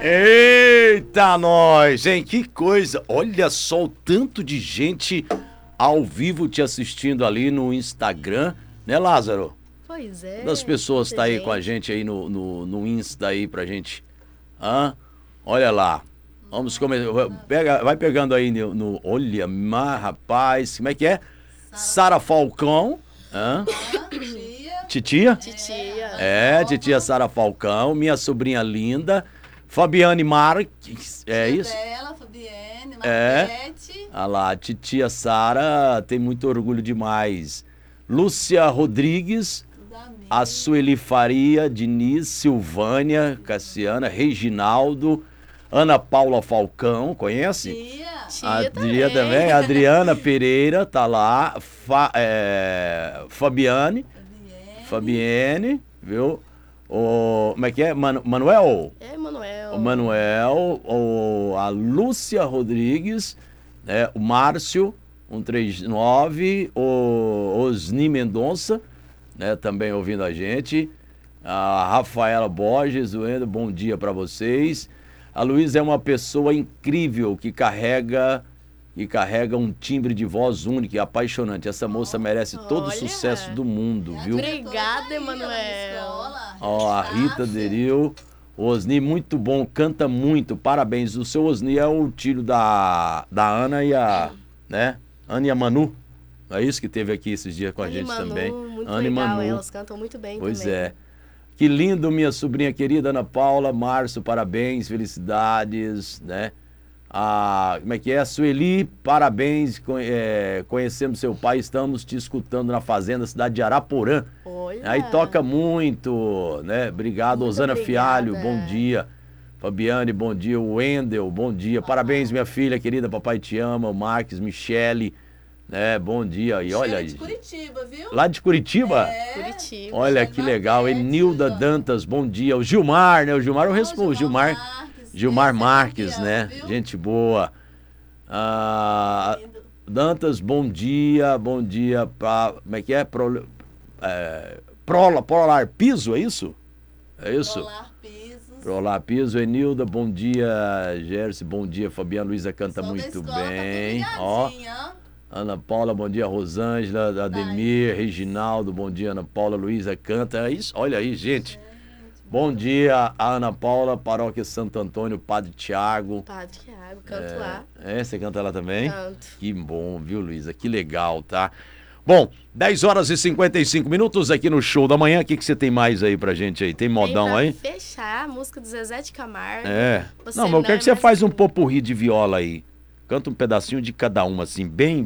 Eita, nós, hein? Que coisa! Olha só o tanto de gente ao vivo te assistindo ali no Instagram, né, Lázaro? Pois é. Das pessoas tá aí com a gente aí no Insta aí pra gente. Olha lá. Vamos começar. Vai pegando aí olha, rapaz, como é que é? Sara Falcão. Titia? Titia. Titia Sara Falcão, minha sobrinha linda. Fabiane Marques, é isso? Dela, Fabiane, Marquete. Olha lá, titia Sara tem muito orgulho demais. Lúcia Rodrigues, a Sueli Faria, Diniz, Silvânia, Cassiana, Reginaldo, Ana Paula Falcão, conhece? Tia também. Adriana Pereira, tá lá. Fabiane, viu? Como é que é? Manuel? Manuel. O Manuel, a Lúcia Rodrigues, o Márcio, 139, o Osni Mendonça, também ouvindo a gente. A Rafaela Borges, bom dia para vocês. A Luísa é uma pessoa incrível que carrega um timbre de voz único e apaixonante. Essa moça merece todo o sucesso do mundo, viu? Obrigada, Emanuel. A Rita Deril. O Osni, muito bom, canta muito, parabéns. O seu Osni é o tio da Ana e a Manu. É isso que teve aqui esses dias com a gente também. Muito Ana legal, e Manu. Elas cantam muito bem pois também. É. Que lindo, minha sobrinha querida Ana Paula, Márcio, parabéns, felicidades, né? Como é que é? Sueli, parabéns, conhecemos seu pai, estamos te escutando na fazenda, cidade de Araporã. Olha. Aí toca muito, né? Obrigado, muito Osana obrigada. Fialho, bom dia. Fabiane, bom dia. Wendel, bom dia. Parabéns, minha filha querida, papai te ama. O Marques, Michele, né? Bom dia. E olha aí. De Curitiba, viu? Lá de Curitiba? Curitiba. Olha que legal. Enilda Dantas, bom dia. O Gilmar, né? O Gilmar eu respondo. Gilmar Marques, né? Viu? Gente boa. Dantas, bom dia. Bom dia pra... Como é que é? Prolar Piso, é isso? É isso? Prolar Piso. Enilda, bom dia. Gersi, bom dia. Fabiana Luiza canta muito bem. Ana Paula, bom dia. Rosângela, Ademir, Reginaldo, bom dia. Ana Paula, Luiza canta. Isso, olha aí, gente. Bom dia, Ana Paula, Paróquia Santo Antônio, Padre Tiago. Padre Tiago, canto lá. Você canta lá também? Canto. Que bom, viu, Luísa? Que legal, tá? Bom, 10 horas e 55 minutos aqui no Show da Manhã. O que você tem mais aí pra gente aí? Tem modão aí? Fechar a música do Zezé de Camargo. Não, mas eu quero que você faz um popurrí de viola aí. Canta um pedacinho de cada uma, assim, bem